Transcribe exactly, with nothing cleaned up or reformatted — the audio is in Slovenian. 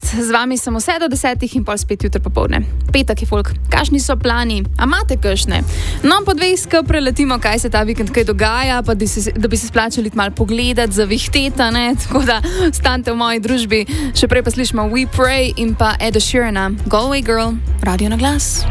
z vami sem vse do desetih in pol spet jutro popovdne. Petek je folk, kakšni so plani, a imate kakšne? No, po dveh skup preletimo, kaj se ta vikend kaj dogaja, pa da, si, da bi se splačali malo pogledati, zavihteta, ne? Tako da stante v moji družbi. Še prej pa slišimo We Pray in pa Eda Sheerana, Galway Girl, Radio na glas.